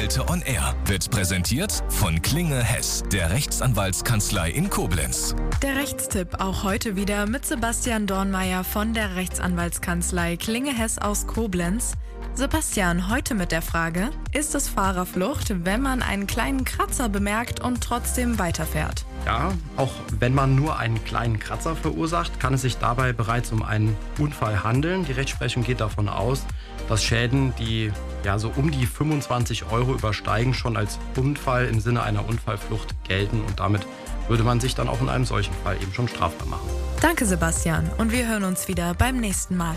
Anwälte on Air wird präsentiert von Klinge Hess, der Rechtsanwaltskanzlei in Koblenz. Der Rechtstipp auch heute wieder mit Sebastian Dornmeier von der Rechtsanwaltskanzlei Klinge Hess aus Koblenz. Sebastian, heute mit der Frage: Ist es Fahrerflucht, wenn man einen kleinen Kratzer bemerkt und trotzdem weiterfährt? Ja, auch wenn man nur einen kleinen Kratzer verursacht, kann es sich dabei bereits um einen Unfall handeln. Die Rechtsprechung geht davon aus, dass Schäden, die so um die 25 € übersteigen, schon als Unfall im Sinne einer Unfallflucht gelten. Und damit würde man sich dann auch in einem solchen Fall eben schon strafbar machen. Danke, Sebastian. Und wir hören uns wieder beim nächsten Mal.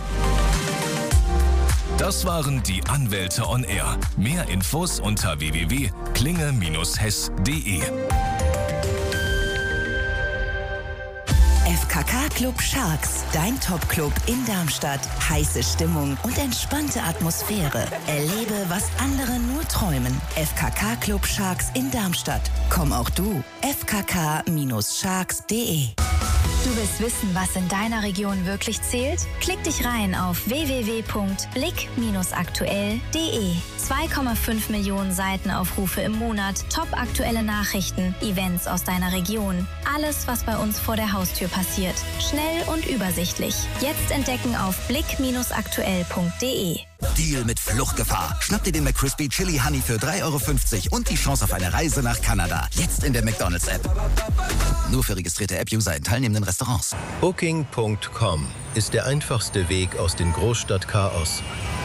Das waren die Anwälte on Air. Mehr Infos unter www.klinge-hess.de. FKK Club Sharks, dein Top-Club in Darmstadt. Heiße Stimmung und entspannte Atmosphäre. Erlebe, was andere nur träumen. FKK Club Sharks in Darmstadt. Komm auch du. fkk-sharks.de. Du willst wissen, was in deiner Region wirklich zählt? Klick dich rein auf www.blick-aktuell.de. 2,5 Millionen Seitenaufrufe im Monat, top-aktuelle Nachrichten, Events aus deiner Region. Alles, was bei uns vor der Haustür passiert. Schnell und übersichtlich. Jetzt entdecken auf blick-aktuell.de. Deal mit Fluchtgefahr. Schnapp dir den McCrispy Chili Honey für 3,50 € und die Chance auf eine Reise nach Kanada. Jetzt in der McDonald's-App. Nur für registrierte App-User in teilnehmenden Restaurants. Booking.com ist der einfachste Weg aus dem Großstadtchaos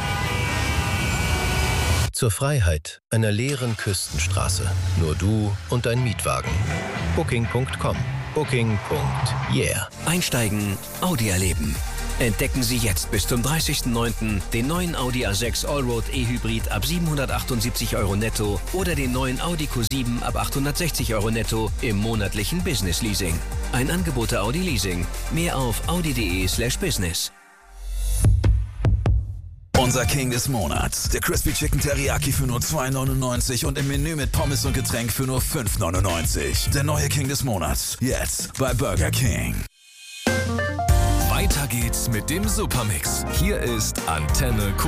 zur Freiheit einer leeren Küstenstraße. Nur du und dein Mietwagen. Booking.com. Booking.yeah. Einsteigen, Audi erleben. Entdecken Sie jetzt bis zum 30.09. den neuen Audi A6 Allroad E-Hybrid ab 778 € netto oder den neuen Audi Q7 ab 860 € netto im monatlichen Business Leasing. Ein Angebot der Audi Leasing. Mehr auf audi.de/business. Unser King des Monats. Der Crispy Chicken Teriyaki für nur 2,99 € und im Menü mit Pommes und Getränk für nur 5,99 €. Der neue King des Monats. Jetzt bei Burger King. Weiter geht's mit dem Supermix. Hier ist Antenne